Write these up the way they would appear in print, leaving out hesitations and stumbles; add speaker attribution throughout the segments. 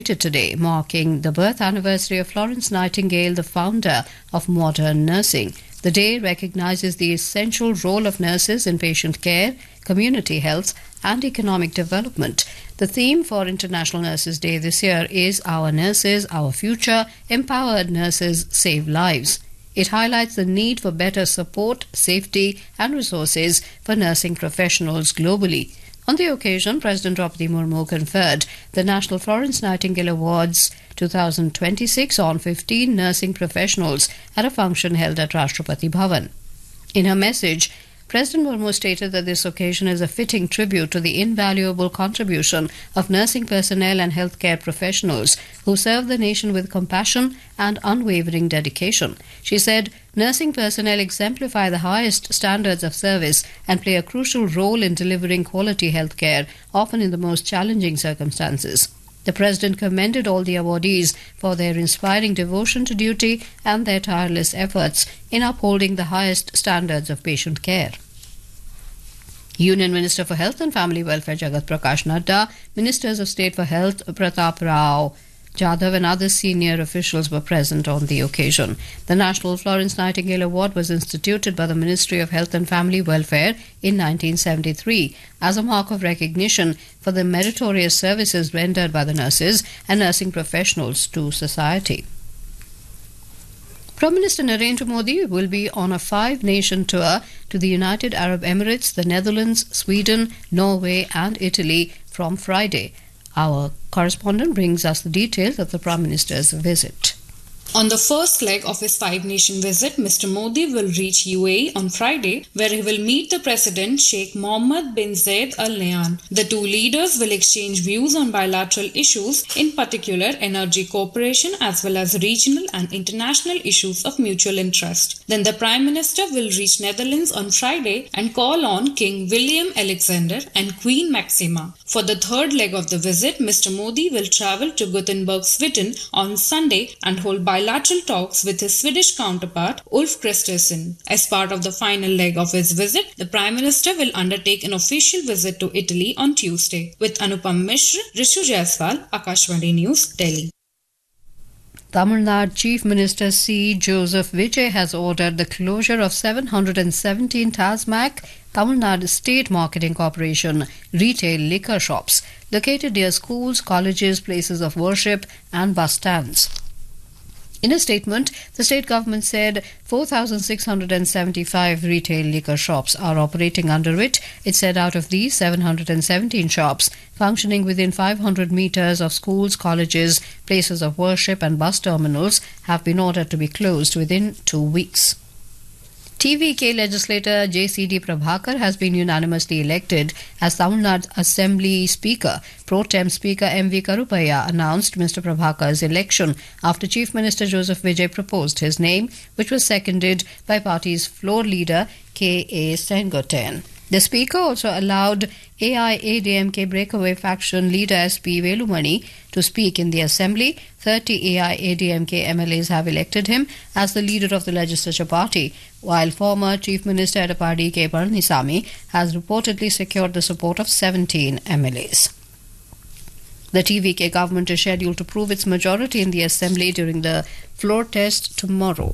Speaker 1: today, marking the birth anniversary of Florence Nightingale, the founder of modern nursing. The day recognizes the essential role of nurses in patient care, community health, and economic development. The theme for International Nurses Day this year is Our Nurses, Our Future, Empowered Nurses Save Lives. It highlights the need for better support, safety, and resources for nursing professionals globally. On the occasion, President Draupadi Murmu conferred the National Florence Nightingale Awards 2026 on 15 nursing professionals at a function held at Rashtrapati Bhavan. In her message, President Murmu stated that this occasion is a fitting tribute to the invaluable contribution of nursing personnel and healthcare professionals who serve the nation with compassion and unwavering dedication. She said, nursing personnel exemplify the highest standards of service and play a crucial role in delivering quality healthcare, often in the most challenging circumstances. The President commended all the awardees for their inspiring devotion to duty and their tireless efforts in upholding the highest standards of patient care. Union Minister for Health and Family Welfare Jagat Prakash Nadda, Ministers of State for Health Pratap Rao Jadhav and other senior officials were present on the occasion. The National Florence Nightingale Award was instituted by the Ministry of Health and Family Welfare in 1973 as a mark of recognition for the meritorious services rendered by the nurses and nursing professionals to society. Prime Minister Narendra Modi will be on a 5-nation tour to the United Arab Emirates, the Netherlands, Sweden, Norway and Italy from Friday. Our correspondent brings us the details of the Prime Minister's visit.
Speaker 2: On the first leg of his 5-nation visit, Mr. Modi will reach UAE on Friday, where he will meet the President Sheikh Mohammed bin Zayed Al Nahyan. The two leaders will exchange views on bilateral issues, in particular energy cooperation as well as regional and international issues of mutual interest. Then the Prime Minister will reach Netherlands on Friday and call on King William Alexander and Queen Maxima. For the third leg of the visit, Mr. Modi will travel to Gothenburg, Sweden on Sunday and hold bilateral talks with his Swedish counterpart Ulf Kristersson. As part of the final leg of his visit, the Prime Minister will undertake an official visit to Italy on Tuesday. With Anupam Mishra, Rishu Jaiswal, Akashvani News, Delhi.
Speaker 1: Tamil Nadu Chief Minister C. Joseph Vijay has ordered the closure of 717 TASMAC, Tamil Nadu State Marketing Corporation, retail liquor shops located near schools, colleges, places of worship and bus stands. In a statement, the state government said 4,675 retail liquor shops are operating under it. It said out of these, 717 shops functioning within 500 meters of schools, colleges, places of worship and bus terminals have been ordered to be closed within 2 weeks. TVK legislator JCD Prabhakar has been unanimously elected as Tamil Nadu Assembly Speaker. Pro Tem Speaker M.V. Karupaya announced Mr. Prabhakar's election after Chief Minister Joseph Vijay proposed his name, which was seconded by party's floor leader K.A. Sengoten. The Speaker also allowed AIADMK breakaway faction leader S.P. Velumani to speak in the Assembly. 30 AIADMK MLAs have elected him as the leader of the legislature party, while former Chief Minister Edapadi K. Palanisamy has reportedly secured the support of 17 MLAs. The TVK government is scheduled to prove its majority in the Assembly during the floor test tomorrow.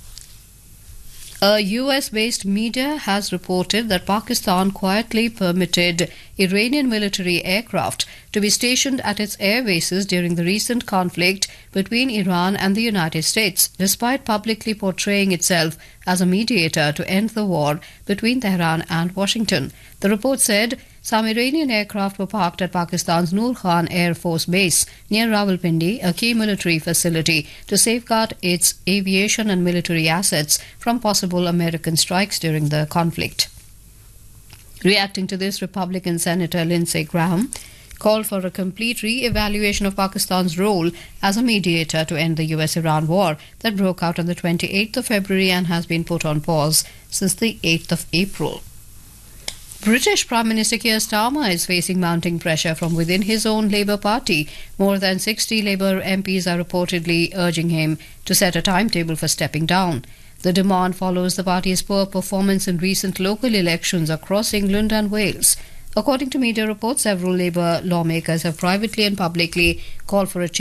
Speaker 1: A US-based media has reported that Pakistan quietly permitted Iranian military aircraft to be stationed at its air bases during the recent conflict between Iran and the United States, despite publicly portraying itself as a mediator to end the war between Tehran and Washington. The report said some Iranian aircraft were parked at Pakistan's Noor Khan Air Force Base near Rawalpindi, a key military facility, to safeguard its aviation and military assets from possible American strikes during the conflict. Reacting to this, Republican Senator Lindsey Graham called for a complete re-evaluation of Pakistan's role as a mediator to end the US-Iran war that broke out on the 28th of February and has been put on pause since the 8th of April. British Prime Minister Keir Starmer is facing mounting pressure from within his own Labour Party. More than 60 Labour MPs are reportedly urging him to set a timetable for stepping down. The demand follows the party's poor performance in recent local elections across England and Wales. According to media reports, several labor lawmakers have privately and publicly called for a